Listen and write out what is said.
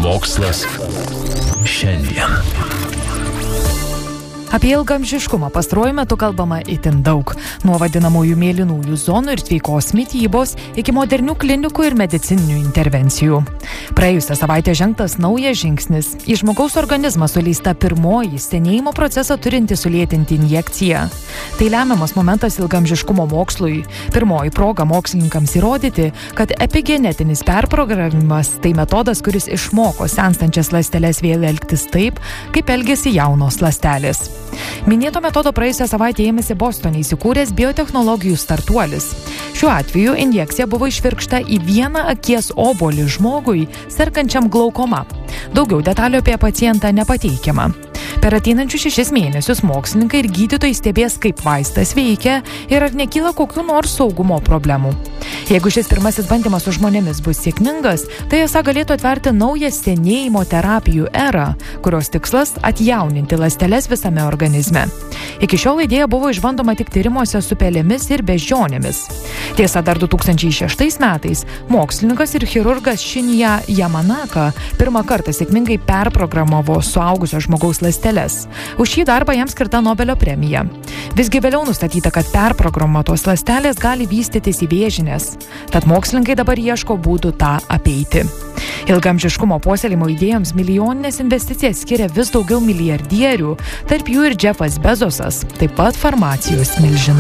Mokslas šiandien. Apie ilgaamžiškumą pastaruoju metu kalbama itin daug. Nuo vadinamųjų mėlynųjų zonų ir sveikos mitybos iki modernių klinikų ir medicininių intervencijų. Praėjusią savaitę žengtas naujas žingsnis. Į žmogaus organizmą suleista pirmoji senėjimo procesą turinti sulėtinti injekcija. Tai lemiamas momentas ilgaamžiškumo mokslui. Pirmoji proga mokslininkams įrodyti, kad epigenetinis perprogramimas tai metodas, kuris išmoko senstančias ląsteles vėl elgtis taip, kaip elgiasi jaunos ląstelės. Minėto metodo praėjusią savaitę ėmėsi Bostone įsikūręs biotechnologijų startuolis. Šiuo atveju injekcija buvo išvirkšta į vieną akies obuolį žmogui, sergančiam glaukoma. Daugiau detalių apie pacientą nepateikiama. Per ateinančius 6 mėnesius mokslininkai ir gydytojai stebės, kaip vaistas veikia ir ar nekyla kokių nors saugumo problemų. Jeigu šis pirmasis bandymas su žmonėmis bus sėkmingas, tai esą galėtų atverti naują senėjimo terapijų erą, kurios tikslas atjauninti ląsteles visame organizme. Iki šiol idėja buvo išbandoma tik tyrimuose su pelėmis ir beždžionėmis. Tiesa, dar 2006 metais mokslininkas ir chirurgas Shinya Yamanaka pirmą kartą sėkmingai perprogramavo suaugusio žmogaus ląsteles. Už šį darbą jam skirta Nobelio premija. Visgi vėliau nustatyta, kad perprogramuotos ląstelės gali vystytis į vėžines. Tad mokslininkai dabar ieško būdų tą apeiti. Ilgaamžiškumo puoselėjimo idėjoms milijoninės investicijas skiria vis daugiau milijardierių, tarp jų ir Jeffas Bezosas, taip pat farmacijos milžinas.